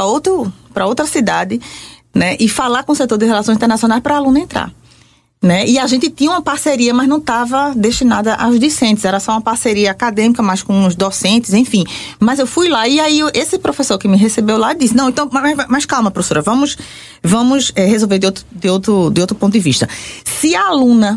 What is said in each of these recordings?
para outra cidade, né, e falar com o setor de relações internacionais para a aluna entrar. Né? E a gente tinha uma parceria, mas não estava destinada aos discentes, era só uma parceria acadêmica, mas com os docentes, enfim. Mas eu fui lá e aí esse professor que me recebeu lá disse, não, então, mas calma, professora, vamos resolver de outro ponto de vista. Se a aluna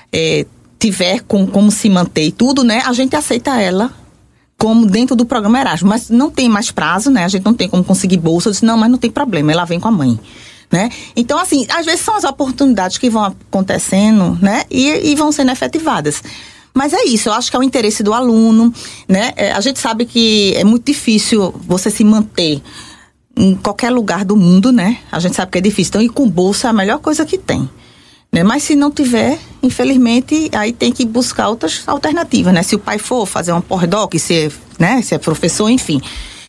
tiver como se manter e tudo, né, a gente aceita ela como dentro do programa Erasmus, mas não tem mais prazo, né, a gente não tem como conseguir bolsa. Eu disse, não, mas não tem problema, ela vem com a mãe. Né? Então, assim, às vezes são as oportunidades que vão acontecendo, né? E vão sendo efetivadas. Mas é isso, eu acho que é o interesse do aluno, né? A gente sabe que é muito difícil você se manter em qualquer lugar do mundo, né? A gente sabe que é difícil. Então, ir com bolsa é a melhor coisa que tem. Né? Mas se não tiver, infelizmente, aí tem que buscar outras alternativas, né? Se o pai for fazer um pós-doc, se é professor, enfim.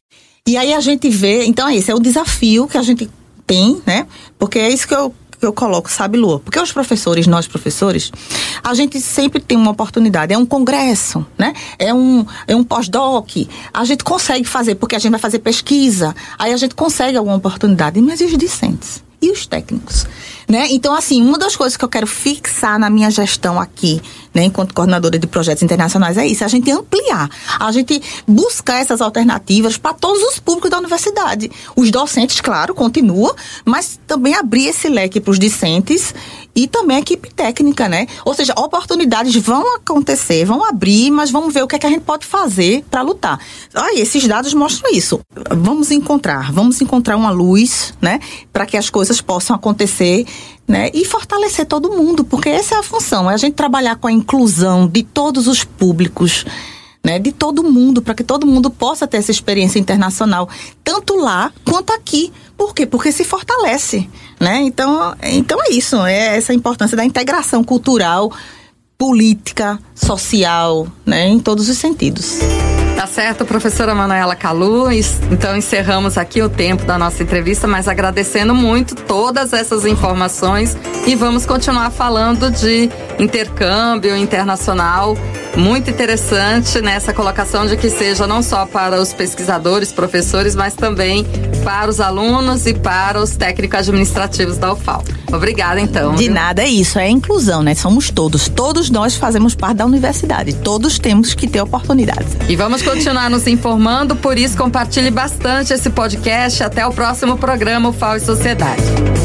E aí a gente vê, então esse é o desafio que a gente tem, né? Porque é isso que eu coloco, sabe, Lu? Porque nós professores, a gente sempre tem uma oportunidade. É um congresso, né? É um pós-doc. A gente consegue fazer, porque a gente vai fazer pesquisa. Aí a gente consegue alguma oportunidade. Mas e os discentes? E os técnicos? Né? Então, assim, uma das coisas que eu quero fixar na minha gestão aqui, né, enquanto coordenadora de projetos internacionais, é isso, a gente ampliar, a gente buscar essas alternativas para todos os públicos da universidade. Os docentes, claro, continuam, mas também abrir esse leque para os discentes e também a equipe técnica, né? Ou seja, oportunidades vão acontecer, vão abrir, mas vamos ver o que é que a gente pode fazer para lutar. Esses dados mostram isso. Vamos encontrar uma luz, né, para que as coisas possam acontecer, né, e fortalecer todo mundo, porque essa é a função, é a gente trabalhar com a inclusão de todos os públicos, né, de todo mundo, para que todo mundo possa ter essa experiência internacional, tanto lá quanto aqui. Por quê? Porque se fortalece, né? Então é isso, é essa importância da integração cultural, política, social, né, em todos os sentidos. Tá certo, professora Manuela Kalu. Então encerramos aqui o tempo da nossa entrevista, mas agradecendo muito todas essas informações e vamos continuar falando de intercâmbio internacional. Muito interessante nessa colocação de que seja não só para os pesquisadores, professores, mas também para os alunos e para os técnicos administrativos da UFAL. Obrigada, então. De nada, é isso, é a inclusão, né? Somos todos nós fazemos parte da universidade, todos temos que ter oportunidades. E vamos continuar nos informando, por isso compartilhe bastante esse podcast. Até o próximo programa UFAL e Sociedade.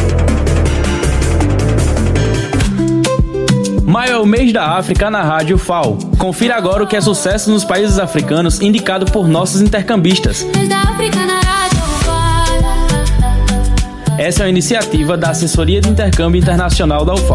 Maio é o mês da África na Rádio UFAL. Confira agora o que é sucesso nos países africanos, indicado por nossos intercambistas. Essa é uma iniciativa da Assessoria de Intercâmbio Internacional da UFAL.